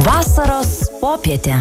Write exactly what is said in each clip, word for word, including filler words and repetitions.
Vasaros popietė.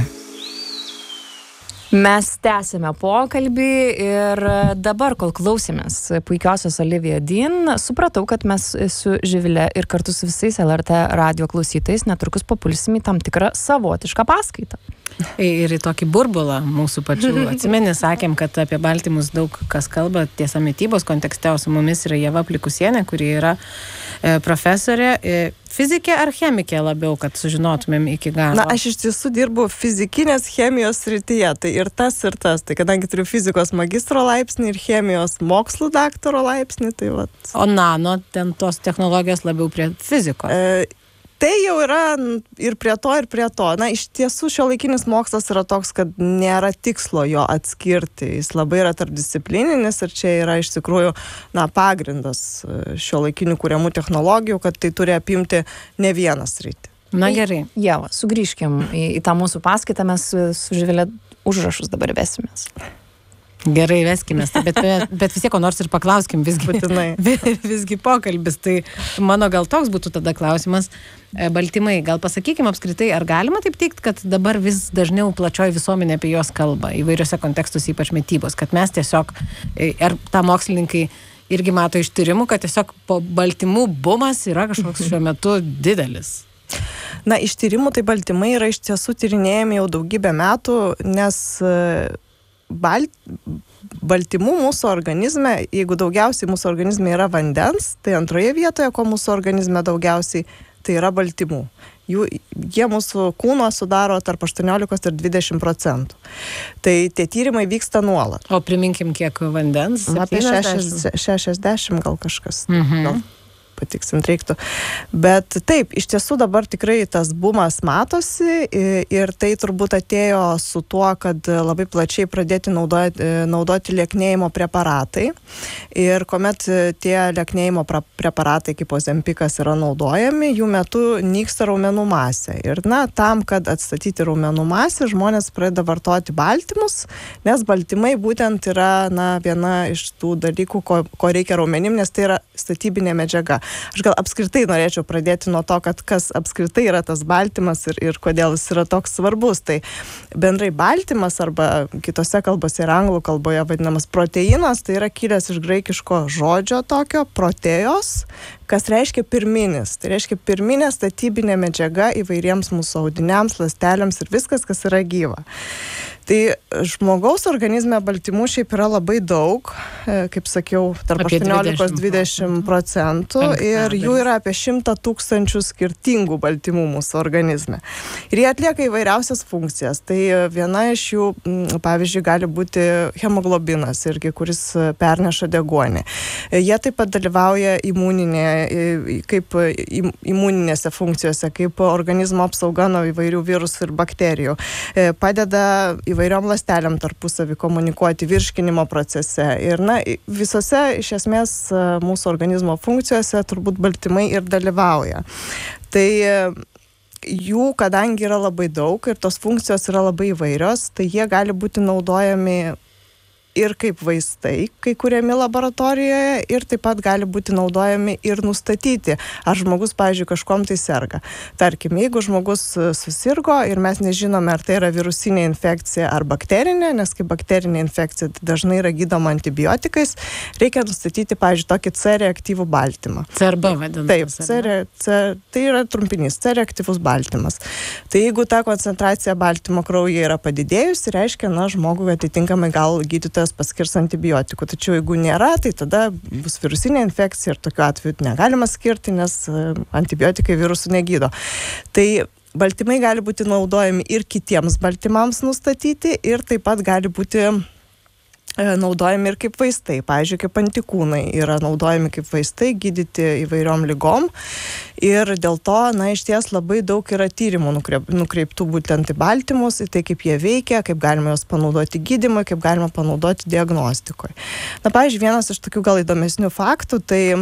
Mes tęsime pokalbį ir dabar, kol klausėmės puikiosios Olivia Dean, supratau, kad mes su Živile ir kartu su visais L R T radio klausytojais netrukus papulsim į tam tikrą savotišką paskaitą. Ir į tokį burbulą mūsų pačių. Atsimeni, sakėm, kad apie baltymus daug kas kalba tiesa mitybos kontekste, o su mumis yra Ieva Plikusienė, kuri yra e, profesorė, e, fizikė ar chemikė labiau, kad sužinotumėm iki galo. Na, aš iš tiesų dirbu fizikinės chemijos srityje, tai ir tas, ir tas. Tai kadangi turiu fizikos magistro laipsnį ir chemijos mokslų daktaro laipsnį, tai vat. O nano, ten tos technologijos labiau prie fizikos. E, Tai jau yra ir prie to, ir prie to. Na, iš tiesų šiuolaikinis mokslas yra toks, kad nėra tikslo jo atskirti. Jis labai yra tarpdisciplininis ir čia yra iš tikrųjų na, pagrindas šiuolaikinių kuriamų technologijų, kad tai turi apimti ne vieną sritį. Na gerai. Ieva, sugrįžkim į, į tą mūsų paskaitą, mes su Živile užrašus dabar vesimės. Gerai, veskime, bet, bet vis tiek ko nors ir paklauskim, visgi, Būtinai. visgi pokalbis. Tai mano gal toks būtų tada klausimas. Baltymai, gal pasakykime apskritai, ar galima taip teikti, kad dabar vis dažniau plačioji visuomenė apie juos kalba, įvairiose kontekstuose, ypač mitybos, kad mes tiesiog, ar tą mokslininkai irgi mato iš tyrimų, kad tiesiog po baltymų bumas yra kažkoks šiuo metu didelis. Na, iš tyrimų tai baltymai yra iš tiesų tyrinėjami jau daugybę metų, nes Balt, baltymų mūsų organizme, jeigu daugiausiai mūsų organizme yra vandens, tai antroje vietoje, ko mūsų organizme daugiausiai, tai yra baltymų. Jų, jie mūsų kūno sudaro tarp aštuoniolikos ir dvidešimt procentų. Tai tie tyrimai vyksta nuolat. O priminkim, kiek vandens? Apie šešiasdešimt gal kažkas. Mhm. Gal patiksint reiktų. Bet taip, iš tiesų dabar tikrai tas bumas matosi ir tai turbūt atėjo su tuo, kad labai plačiai pradėti naudoti, naudoti lieknėjimo preparatai. Ir kuomet tie lieknėjimo preparatai kaip Ozempikas yra naudojami, jų metu nyksta raumenų masė. Ir na, tam, kad atstatyti raumenų masę, žmonės pradeda vartoti baltymus, nes baltymai būtent yra na, viena iš tų dalykų, ko, ko reikia raumenim, nes tai yra statybinė medžiaga. Aš gal apskritai norėčiau pradėti nuo to, kad kas apskritai yra tas baltymas ir, ir kodėl jis yra toks svarbus. Tai bendrai baltymas arba kitose kalbose ir anglų kalboje vadinamas proteinas, tai yra kilęs iš graikiško žodžio tokio protejos, kas reiškia pirminis. Tai reiškia pirminė statybinė medžiaga įvairiems mūsų audiniams, ląstelėms ir viskas, kas yra gyva. Tai žmogaus organizme baltymų šiaip yra labai daug, kaip sakiau, tarp aštuoniolikos dvidešimt procentų ir jų yra apie šimtą tūkstančių skirtingų baltymų mūsų organizme. Ir jie atlieka įvairiausias funkcijas. Tai viena iš jų, pavyzdžiui, gali būti hemoglobinas, irgi, kuris perneša deguonį. Jie taip pat dalyvauja imuninė, kaip imuninėse funkcijose, kaip organizmo apsauga nuo įvairių virusų ir bakterijų. Padeda įvairiom ląstelėm tarpusavį komunikuoti virškinimo procese. Ir na, visose iš esmės mūsų organizmo funkcijose turbūt baltymai ir dalyvauja. Tai jų, kadangi yra labai daug ir tos funkcijos yra labai įvairios, tai jie gali būti naudojami ir kaip vaistai, kai kuriami laboratorijoje, ir taip pat gali būti naudojami ir nustatyti, ar žmogus, pavyzdžiui, kažkom tai serga. Tarkim, jeigu žmogus susirgo ir mes nežinome, ar tai yra virusinė infekcija ar bakterinė, nes kaip bakterinė infekcija dažnai yra gydoma antibiotikais, reikia nustatyti, pavyzdžiui, tokį C reaktyvų baltymą. C R B vadinamas. Taip, C, C, tai yra trumpinys, C reaktyvus baltymas. Tai jeigu ta koncentracija baltymo kraujyje yra padidėjusi, reiškia, na, žmogui atitinkamai gal gydytojas paskirs antibiotikų. Tačiau jeigu nėra, tai tada bus virusinė infekcija ir tokiu atveju negalima skirti, nes antibiotikai virusų negydo. Tai baltymai gali būti naudojami ir kitiems baltymams nustatyti ir taip pat gali būti naudojami ir kaip vaistai. Pavyzdžiui, kaip antikūnai yra naudojami kaip vaistai gydyti įvairiom ligom. Ir dėl to, na, iš ties labai daug yra tyrimų nukreiptų būtent į baltymus, į tai, kaip jie veikia, kaip galima juos panaudoti gydymui, kaip galima panaudoti diagnostikoje. Na, pavyzdžiui, vienas iš tokių gal įdomesnių faktų, tai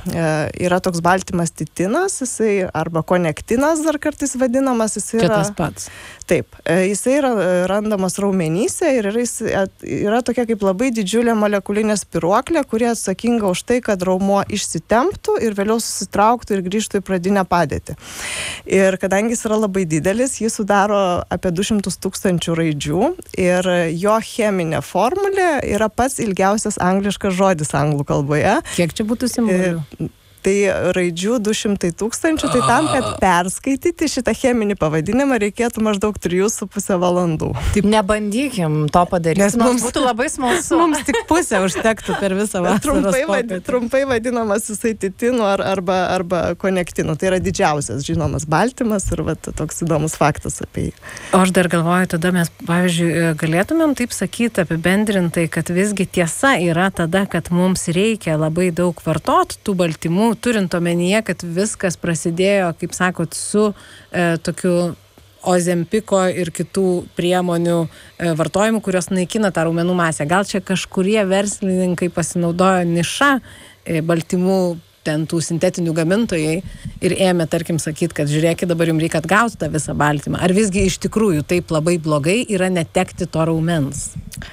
yra toks baltymas titinas, jisai arba konektinas dar kartais vadinamas, jisai Čia yra... tas pats. Taip, jisai yra randamas raumenyse ir yra, yra tokia kaip labai didžiulė molekulinė spiruoklė, kuri atsakinga už tai, kad raumuo išsitemptų ir vėliau susitrauktų ir grįžtų į pradinę padėtį. Ir kadangi jis yra labai didelis, jis sudaro apie du šimtus tūkstančių raidžių ir jo cheminė formulė yra pats ilgiausias angliškas žodis anglų kalboje. Kiek čia būtų simbolių? Tai raidžių du šimtai tūkstančių, tai tam, kad perskaityti šitą cheminį pavadinimą, reikėtų maždaug trijų su pusę valandų. Taip, nebandykim to padaryti, nes mums būtų labai smalsu. Mums tik pusę užtektų per visą vasaros trumpai, vad, popietę. trumpai vadinamas jisai titinu ar, arba, arba konektinu. Tai yra didžiausias žinomas baltymas ir va, toks įdomus faktas apie jį. O aš dar galvoju, tada mes, pavyzdžiui, galėtumėm taip sakyti apibendrintai, kad visgi tiesa yra tada, kad mums reikia labai daug vartot tų baltymų, turint omenyje, kad viskas prasidėjo, kaip sakot, su e, tokiu Ozempiko ir kitų priemonių e, vartojimu, kurios naikina tą raumenų masę. Gal čia kažkurie verslininkai pasinaudojo nišą e, baltymų ten tų sintetinių gamintojai ir ėmė, tarkim, sakyti, kad žiūrėkit, dabar jums reikia atgauti tą visą baltymą. Ar visgi iš tikrųjų taip labai blogai yra netekti to raumens?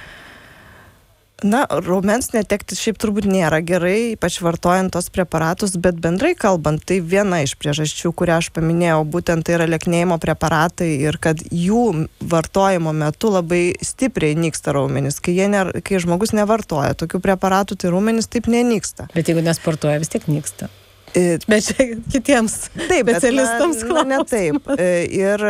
Na, raumens netekti šiaip turbūt nėra gerai, ypač vartojant tos preparatus, bet bendrai kalbant, tai viena iš priežasčių, kurią aš paminėjau, būtent tai yra lieknėjimo preparatai ir kad jų vartojimo metu labai stipriai nyksta raumenis. Kai, jie ne, kai žmogus nevartoja tokių preparatų, tai raumenis taip nenyksta. Bet jeigu nesportuoja, vis tiek nyksta. Bet čia kitiems taip, specialistams bet, na, na, ne taip. Ir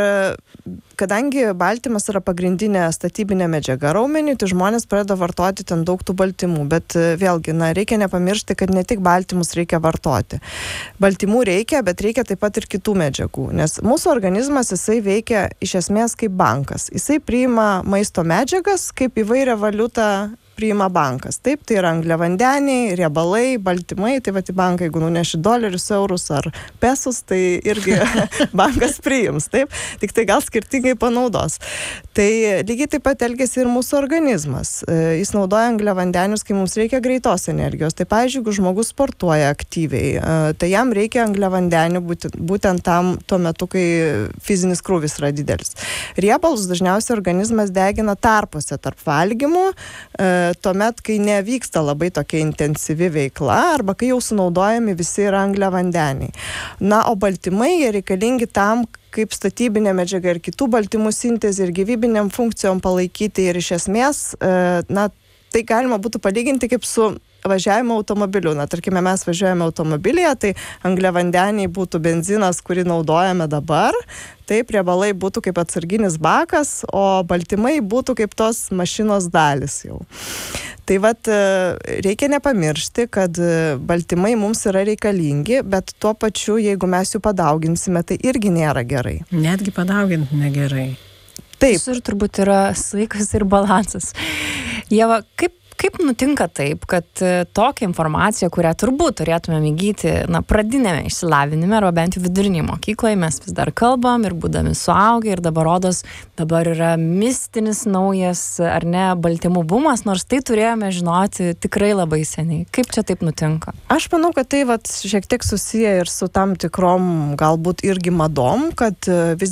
kadangi baltymas yra pagrindinė statybinė medžiaga raumeniui, tai žmonės pradeda vartoti ten daug tų baltymų. Bet vėlgi, na, reikia nepamiršti, kad ne tik baltymus reikia vartoti. Baltymų reikia, bet reikia taip pat ir kitų medžiagų. Nes mūsų organizmas, jisai veikia iš esmės kaip bankas. Jisai priima maisto medžiagas kaip įvairią valiutą priima bankas. Taip, tai yra angliavandeniai, riebalai, baltymai, tai va, į banką, jeigu nuneši dolerius, eurus ar pesus, tai irgi bankas priims, taip, tik tai gal skirtingai panaudos. Tai lygiai taip pat elgiasi ir mūsų organizmas. Jis naudoja angliavandenius, kai mums reikia greitos energijos. Tai, pavyzdžiui, jeigu žmogus sportuoja aktyviai, tai jam reikia angliavandenių būtent, būtent tam tuo metu, kai fizinis krūvis yra didelis. Riebalus dažniausiai organizmas degina tarpuose tarp valgymų, tuomet, kai nevyksta labai tokia intensyvi veikla arba kai jau sunaudojami visi yra angliavandeniai. Na, o baltymai jie reikalingi tam, kaip statybinė medžiaga ir kitų baltymų sintezė ir gyvybiniam funkcijom palaikyti ir iš esmės, na, tai galima būtų palyginti kaip su važiavimo automobiliu. Na, tarkime, mes važiuojame automobilyje, tai angliavandeniai būtų benzinas, kurį naudojame dabar, taip, riebalai būtų kaip atsarginis bakas, o baltymai būtų kaip tos mašinos dalis jau. Tai vat, reikia nepamiršti, kad baltymai mums yra reikalingi, bet tuo pačiu, jeigu mes jų padauginsime, tai irgi nėra gerai. Netgi padauginti negerai. Taip. Visur turbūt yra saikas ir balansas. Ieva, kaip Kaip nutinka taip, kad tokią informaciją, kurią turbūt turėtumėm įgyti, na, pradinėme išsilavinime, arba bent jau vidurinėje mokykloje, mes vis dar kalbam ir būdami suaugę, ir dabar rodos, dabar yra mistinis naujas, ar ne, baltymų bumas, nors tai turėjome žinoti tikrai labai seniai. Kaip čia taip nutinka? Aš manau, kad tai vat, šiek tiek susiję ir su tam tikrom galbūt irgi madom, kad vis